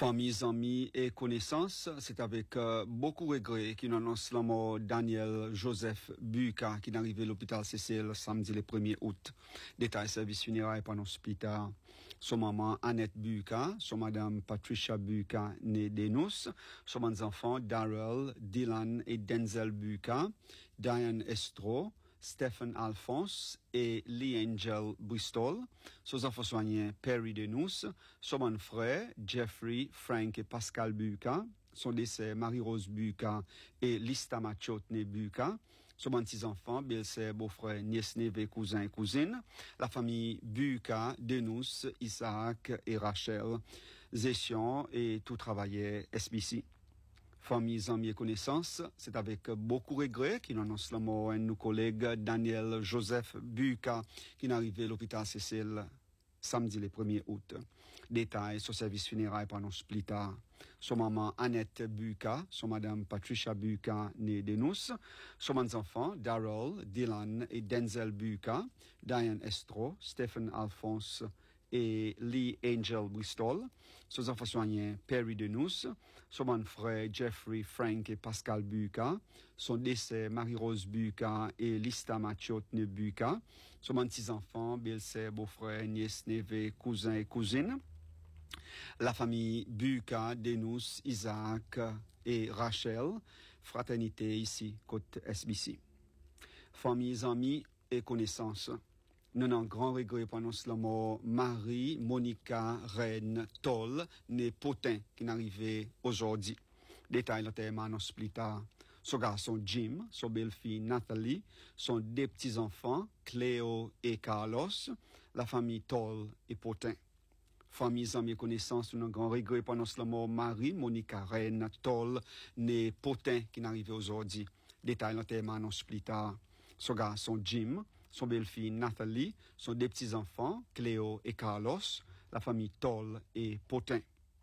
Familles, amis et connaissances, c'est avec beaucoup de regret qu'il annonce la mort Daniel Joseph Buka qui est arrivé à l'hôpital Cécile samedi le 1er août. Détail service funéraire pendant ce plus tard. Son maman Annette Buka, son madame Patricia Buka née d'Enus, son enfants Darrell, Dylan et Denzel Buka, Diane Estro, Stephen Alphonse et Lee Angel Bristol, ses enfants soignants Perry Denous, son frère Jeffrey, Frank et Pascal Buka, son décès Marie-Rose Buka et Lista Machotne Buka, son six enfants, belle-sœur, beau-frère, nièce, neveu, cousin et cousine, la famille Buka, Denous, Isaac et Rachel, Zession et tout travaillait SBC. Familles, amis et connaissances, c'est avec beaucoup de regret qu'il annonce la mort de nos collègues Daniel Joseph Buka qui est arrivé à l'hôpital Cécile samedi le 1er août. Détails sur service funéraire pendant plus tard. Son maman Annette Buka, son madame Patricia Buka née d'Enus, son enfants Darrell, Dylan et Denzel Buka, Diane Estro, Stephen Alphonse et Lee Angel Bristol, ses enfants soignants Perry Denous, son frère Jeffrey, Frank et Pascal Buka, son décès Marie-Rose Buka et Lista Machotne Buka, son six enfants, belle-sœur, beau-frère, nièce, neveu, cousin et cousine, la famille Buka, Denous, Isaac et Rachel, fraternité ici, côte SBC. Familles, amis et connaissances. Nous avons un grand regret pendant la mort Marie Monica Reine Toll, née Potin, qui est arrivée aujourd'hui. Détail le thème annonce plus tard. Son garçon Jim, son belle-fille Nathalie, son deux petits-enfants, Cléo et Carlos, la famille Toll et Potin. Familles, amis et connaissances, nous avons un grand regret pendant la mort Marie Monica Reine Toll, née Potin, qui est arrivée aujourd'hui. Détail le thème annonce plus tard. Son garçon Jim, son belle-fille Nathalie, son deux petits-enfants, Cléo et Carlos, la famille Toll et Potin.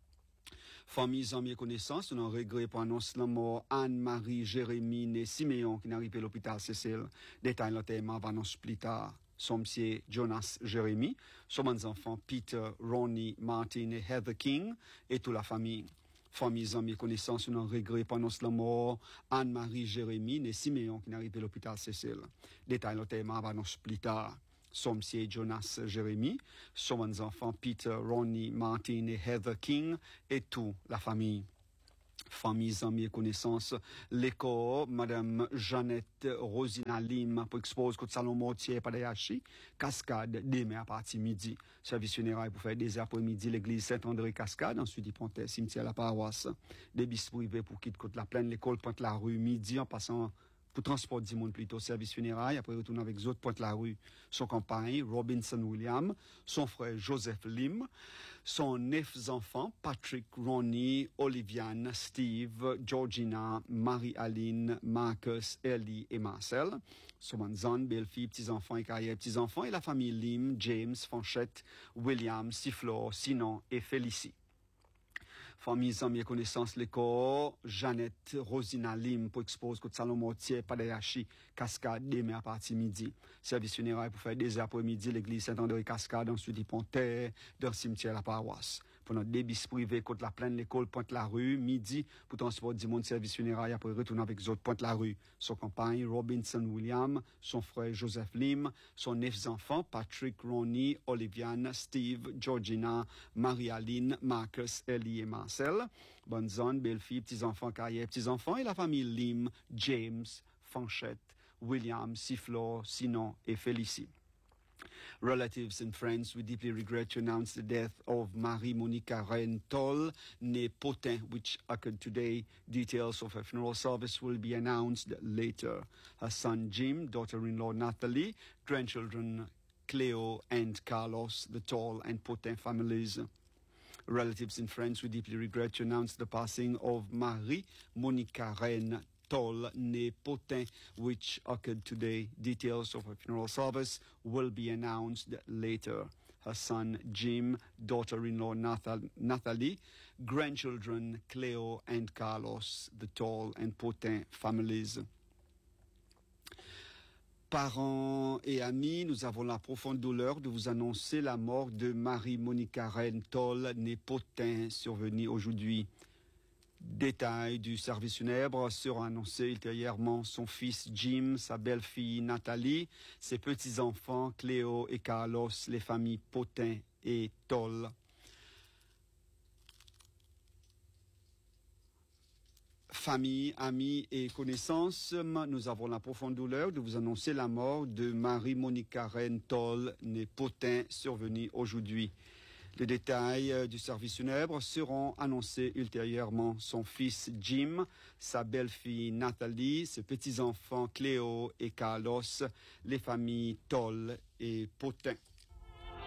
Familles, amis et connaissances, nous avons regret pour annoncer la mort Anne-Marie Jérémie née Siméon qui est arrivée à l'hôpital Cécile. Détail le thème annonce plus tard. Son monsieur Jonas Jérémie, son enfants Peter, Ronnie, Martin et Heather King et toute la famille. Familles, amis et connaissances, nous avons regret pendant la mort Anne-Marie Jérémie née Siméon qui est arrivée à l'hôpital Cécile. Détail le thème annonce plus tard. Son monsieur Jonas Jérémie, son enfants Peter, Ronnie, Martin et Heather King et toute la famille. Familles, amis et connaissances, l'école, Madame Jeannette Rosina Lim, pour exposer contre salon mortier par Dayachi, Cascade, demain à partir midi. Service funéraire pour faire des après-midi, l'église Saint-André Cascade, ensuite il pontait cimetière la paroisse. Des bis privés pour quitter côte la plaine, l'école pointe la rue midi en passant pour transport du monde plutôt service funéraire, après retourner avec les autres pointe la rue, son compagnon Robinson William, son frère Joseph Lim, son 9 enfants Patrick, Ronnie, Oliviane, Steve, Georgina, Marie-Aline, Marcus, Ellie et Marcel, son zone, belle-fille, petits-enfants et carrière petits-enfants et la famille Lim, James, Fanchette, William, Sifflor, Sinon et Félicie. Familles, amis et connaissances, l'école, Jeannette Rosina Lim pour exposer contre salon mortier, Padayachi, Cascade, demain à partir midi. Service funéraire pour faire des après-midi, l'église Saint-André Cascade, ensuite il pontait dans le cimetière la paroisse. Pour notre débit privé, contre la plaine, l'école, pointe la rue, midi, pour transport du monde, service funéraire, après retourner avec les autres, pointe la rue. Son compagne, Robinson William, son frère Joseph Lim, son 9 enfants, Patrick, Ronnie, Oliviane, Steve, Georgina, Marie-Aline, Marcus, Ellie et Marcel, bonne zone, belle-fille, petits-enfants, carrière, petits-enfants, et la famille Lim, James, Fanchette, William, Sifflor, Sinon et Félicie. Relatives and friends, we deeply regret to announce the death of Marie Monica Reine Toll, née Potin, which occurred today. Details of her funeral service will be announced later. Her son Jim, daughter-in-law Nathalie, grandchildren Cleo and Carlos, the Toll and Potin families. Relatives and friends, we deeply regret to announce the passing of Marie Monica Reine Toll, née Potin, which occurred today. Details of her funeral service will be announced later. Her son Jim, daughter-in-law Nathalie, grandchildren Cleo and Carlos, the Toll and Potin families. Parents et amis, nous avons la profonde douleur de vous annoncer la mort de Marie-Monica Rentoll, née Potin, survenue aujourd'hui. Détails du service funèbre seront annoncés ultérieurement. Son fils Jim, sa belle-fille Nathalie, ses petits-enfants Cléo et Carlos, les familles Potin et Toll. Famille, amis et connaissances, nous avons la profonde douleur de vous annoncer la mort de Marie-Monica Rentoll, née Potin, survenue aujourd'hui. Les détails du service funèbre seront annoncés ultérieurement. Son fils Jim, sa belle-fille Nathalie, ses petits-enfants Cléo et Carlos, les familles Toll et Potin.